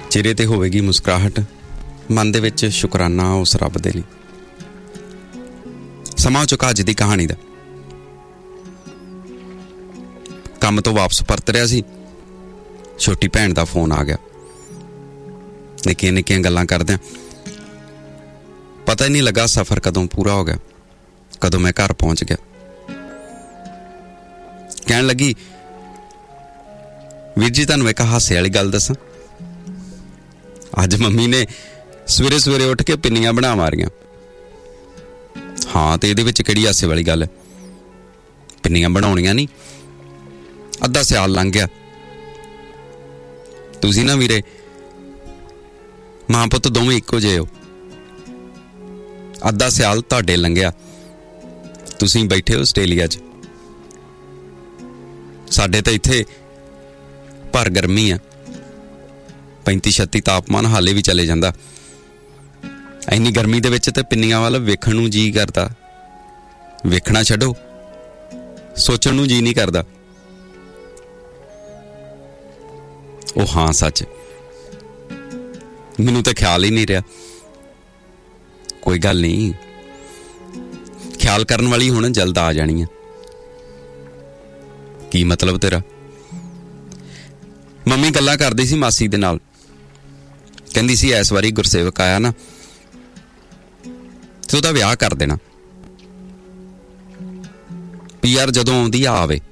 ਚਿਹਰੇ ਤੇ ਹੋਵੇਗੀ ਮੁਸਕਰਾਹਟ, ਮਨ ਦੇ ਵਿੱਚ ਸ਼ੁਕਰਾਨਾ ਉਸ ਰੱਬ ਦੇ ਲਈ। ਸਮਾਂ ਹੋ ਚੁੱਕਾ ਅੱਜ ਦੀ ਕਹਾਣੀ ਦਾ। ਕੰਮ ਤੋਂ ਵਾਪਸ ਪਰਤ ਰਿਹਾ ਸੀ, ਛੋਟੀ ਭੈਣ ਦਾ ਫੋਨ ਆ ਗਿਆ। ਨਿੱਕੀਆਂ ਨਿੱਕੀਆਂ ਗੱਲਾਂ ਕਰਦਿਆਂ ਪਤਾ ਹੀ ਨਹੀਂ ਲੱਗਾ ਸਫ਼ਰ ਕਦੋਂ ਪੂਰਾ ਹੋ ਗਿਆ, ਕਦੋਂ ਮੈਂ ਘਰ ਪਹੁੰਚ ਗਿਆ। ਕਹਿਣ ਲੱਗੀ, ਵੀਰ ਜੀ ਤੁਹਾਨੂੰ ਇੱਕ ਹਾਸੇ ਵਾਲੀ ਗੱਲ ਦੱਸਾਂ, ਅੱਜ ਮੰਮੀ ਨੇ ਸਵੇਰੇ ਸਵੇਰੇ ਉੱਠ ਕੇ ਪਿੰਨੀਆਂ ਬਣਾ ਮਾਰੀਆਂ। ਹਾਂ, ਤੇ ਇਹਦੇ ਵਿੱਚ ਕਿਹੜੀ ਹਾਸੇ ਵਾਲੀ ਗੱਲ ਹੈ? ਪਿੰਨੀਆਂ ਬਣਾਉਣੀਆਂ ਨਹੀਂ, ਅੱਧਾ ਸਿਆਲ ਲੰਘ ਗਿਆ। ਤੁਸੀਂ ਨਾ ਵੀਰੇ ਮਾਂ ਪੁੱਤ ਦੋਵੇਂ ਇੱਕੋ ਜਿਹੇ ਹੋ। ਅੱਧਾ ਸਿਆਲ ਤੁਹਾਡੇ ਲੰਘਿਆ, ਤੁਸੀਂ ਬੈਠੇ ਹੋ ਆਸਟ੍ਰੇਲੀਆ 'ਚ, ਸਾਡੇ ਤਾਂ ਇੱਥੇ ਭਰ ਗਰਮੀ ਆ, 35-36 ਤਾਪਮਾਨ ਹਾਲੇ ਵੀ ਚਲੇ ਜਾਂਦਾ। ਇੰਨੀ ਗਰਮੀ ਦੇ ਵਿੱਚ ਤੇ ਪਿੰਨੀਆਂ ਵੱਲ ਵੇਖਣ ਨੂੰ ਜੀ ਕਰਦਾ, ਵੇਖਣਾ ਛੱਡੋ ਸੋਚਣ ਨੂੰ ਜੀ ਨਹੀਂ ਕਰਦਾ। ਉਹ ਹਾਂ ਸੱਚ, ਮੈਨੂੰ ਤਾਂ ਖਿਆਲ ਹੀ ਨਹੀਂ ਰਿਹਾ। ਕੋਈ ਗੱਲ ਨਹੀਂ, ਖਿਆਲ ਕਰਨ ਵਾਲੀ ਹੁਣ ਜਲਦ ਆ ਜਾਣੀ ਆ। ਕੀ ਮਤਲਬ ਤੇਰਾ? ਮੰਮੀ ਗੱਲਾਂ ਕਰਦੀ ਸੀ ਮਾਸੀ ਦੇ ਨਾਲ, ਕਹਿੰਦੀ ਸੀ ਇਸ ਵਾਰੀ ਗੁਰਸੇਵਕ ਆਇਆ ਨਾ ਤੇ ਉਹਦਾ ਵਿਆਹ ਕਰ ਦੇਣਾ। PR ਜਦੋਂ ਆਉਂਦੀ ਆ ਆਵੇ,